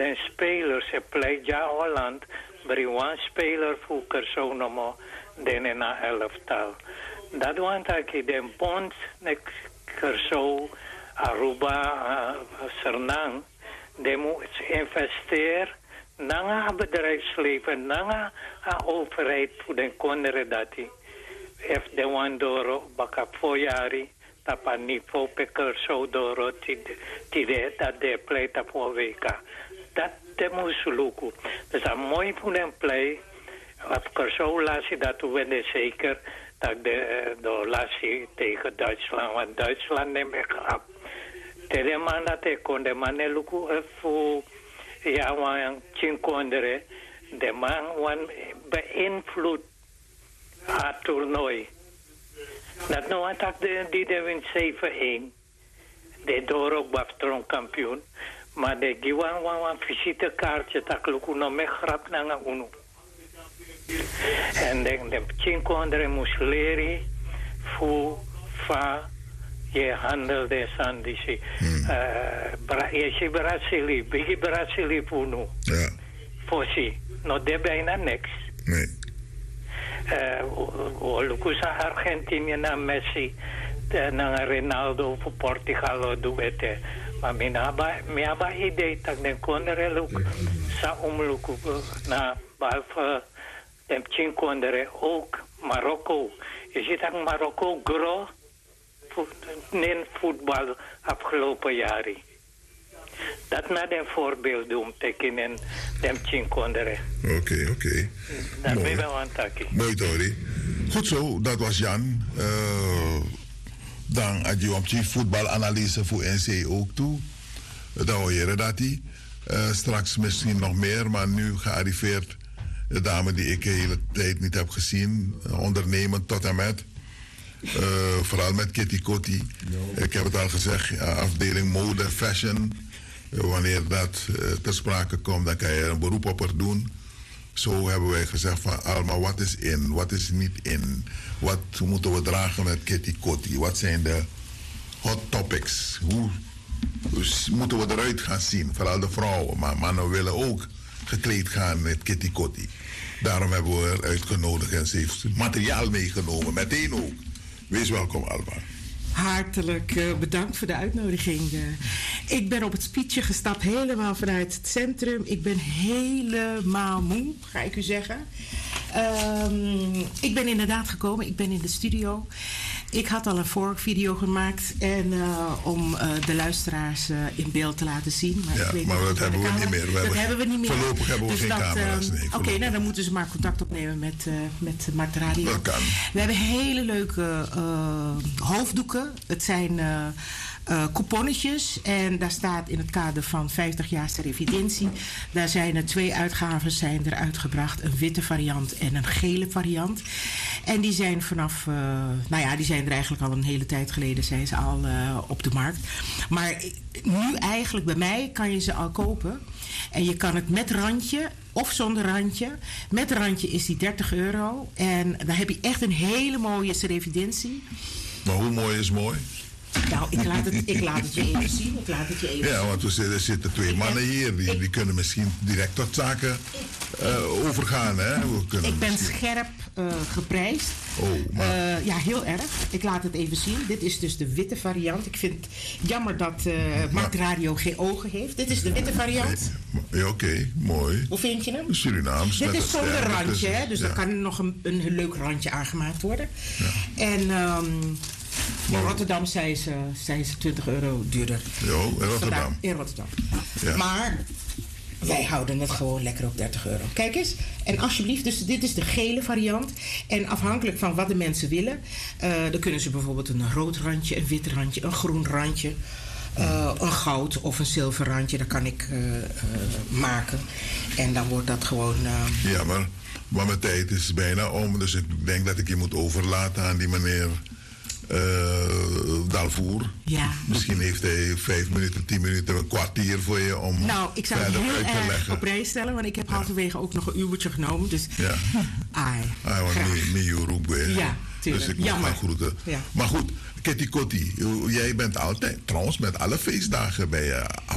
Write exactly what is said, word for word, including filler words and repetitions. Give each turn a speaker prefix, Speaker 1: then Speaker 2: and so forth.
Speaker 1: den spelers, ze pleit ja Holland, maar one speler voor Kersonomo, den in een elftal. Dat want ik den bond, nek Kerso, Aruba, uh, Sernang, de moet investeren, nanga bedrijfsleven, nanga a overheid voor den kondere dat die. Heeft de one doro, baka foyari, tapa niveau pe Kerso doro, tide dat de pleit voor weka. Dat de moet lukken. Dus dat mooi voor den play, wat Kerso laat je dat we zeker, dat de, de laat je tegen Duitsland, want Duitsland neemt ik af. Tede man dat ik kon de man lukken voor ja, want chinkondere, de man wan beïnvloed het toernooi. Dat nou had ik die de win zeven-een. De door ook baftron kampioen. Maar de gewoon wan visitekaartje dat lukken nog meer grap naar uno. En de, de chinkondere moest leren voor va je handelde aan die ze. Je ziet Brazilië, bigi Brazilië voor nu.
Speaker 2: Ja.
Speaker 1: Voor ze. No de bijna niks.
Speaker 2: Nee.
Speaker 1: Lucas Argentinië naar Messi, naar Ronaldo voor Portugal doet het. Maar mijn abba idee dat de kondere look sa omlook naar behalve de chinkondere ook Marokko. Je ziet dat Marokko groot in voetbal afgelopen jaren. Dat na een voorbeeld om te tekenen dem chinkondere.
Speaker 2: Oké, okay, oké. Okay.
Speaker 1: Dat ben we aan het
Speaker 2: mooi, Tori. Goed zo, dat was Jan. Uh, dan had je op je voetbalanalyse voor N C ook toe. Dan hoor je dat hij. Uh, straks misschien nog meer, maar nu gearriveerd de dame die ik de hele tijd niet heb gezien. Ondernemend tot en met. Uh, vooral met Kitty Kotti. No. Ik heb het al gezegd, uh, afdeling mode, fashion. Uh, wanneer dat uh, ter sprake komt, dan kan je er een beroep op er doen. Zo hebben wij gezegd van Alma, wat is in, wat is niet in? Wat moeten we dragen met Kitty Kotti? Wat zijn de hot topics? Hoe dus moeten we eruit gaan zien? Vooral de vrouwen, maar mannen willen ook gekleed gaan met Kitty Kotti. Daarom hebben we haar uitgenodigd en ze heeft materiaal meegenomen, meteen ook. Wees welkom, Alma.
Speaker 3: Hartelijk uh, bedankt voor de uitnodiging. Uh, ik ben op het speedje gestapt, helemaal vanuit het centrum. Ik ben helemaal moe, ga ik u zeggen. Um, ik ben inderdaad gekomen, ik ben in de studio. Ik had al een voorvideo gemaakt en, uh, om uh, de luisteraars uh, in beeld te laten zien. Maar,
Speaker 2: ja,
Speaker 3: ik weet
Speaker 2: maar
Speaker 3: niet
Speaker 2: dat hebben we niet meer. We
Speaker 3: dat
Speaker 2: hebben,
Speaker 3: hebben we niet meer.
Speaker 2: Voorlopig hebben we dus geen dat, camera's. Nee, Oké,
Speaker 3: okay, nou, dan moeten ze maar contact opnemen met, uh, met Markt Radio.
Speaker 2: Dat kan.
Speaker 3: We hebben hele leuke uh, hoofddoeken. Het zijn uh, uh, couponnetjes en daar staat in het kader van vijftig jaar revidentie. Daar zijn er twee uitgaven zijn er uitgebracht. Een witte variant en een gele variant. En die zijn vanaf, uh, nou ja, die zijn er eigenlijk al een hele tijd geleden zijn ze al uh, op de markt. Maar nu eigenlijk bij mij kan je ze al kopen. En je kan het met randje of zonder randje. Met randje is die dertig euro. En dan heb je echt een hele mooie revidentie.
Speaker 2: Maar hoe mooi is mooi?
Speaker 3: Nou, ik laat het, ik laat het je even zien. Ik laat het je even
Speaker 2: ja, want er zitten, er zitten twee mannen hier. Die, die kunnen misschien direct tot zaken uh, overgaan. Hè? We kunnen
Speaker 3: ik ben
Speaker 2: misschien...
Speaker 3: scherp uh, geprijsd.
Speaker 2: Oh, maar...
Speaker 3: uh, ja, heel erg. Ik laat het even zien. Dit is dus de witte variant. Ik vind het jammer dat uh, Markt Radio geen ogen heeft. Dit is de witte variant.
Speaker 2: Ja, oké. Okay, mooi.
Speaker 3: Hoe vind je hem?
Speaker 2: Surinaams.
Speaker 3: Dit is zonder randje, hè? Dus
Speaker 2: ja.
Speaker 3: er kan nog een, een leuk randje aangemaakt worden. Ja. En... Um, in Rotterdam zijn ze, zijn ze twintig euro duurder.
Speaker 2: Jo, in Rotterdam.
Speaker 3: In Rotterdam.
Speaker 2: Ja.
Speaker 3: Maar wij houden het gewoon lekker op dertig euro. Kijk eens. En alsjeblieft, dus dit is de gele variant. En afhankelijk van wat de mensen willen... Uh, dan kunnen ze bijvoorbeeld een rood randje, een wit randje, een groen randje... Uh, een goud of een zilver randje, dat kan ik uh, uh, maken. En dan wordt dat gewoon... Uh...
Speaker 2: Ja, maar, maar mijn tijd is bijna om. Dus ik denk dat ik je moet overlaten aan die meneer... Uh, Dalvoer.
Speaker 3: Ja.
Speaker 2: Misschien heeft hij vijf minuten, tien minuten, een kwartier voor je om
Speaker 3: nou, ik zou het
Speaker 2: verder
Speaker 3: heel
Speaker 2: uit te
Speaker 3: erg
Speaker 2: leggen.
Speaker 3: op prijs stellen, want ik heb
Speaker 2: ja.
Speaker 3: halverwege ook nog een uurtje genomen. Dus
Speaker 2: ja.
Speaker 3: ai,
Speaker 2: ah, want me Uruguay.
Speaker 3: Ja, tuurlijk.
Speaker 2: Dus ik moet gaan groeten.
Speaker 3: Ja.
Speaker 2: Maar goed, Kitty Kotti, jij bent altijd, trouwens met alle feestdagen bij je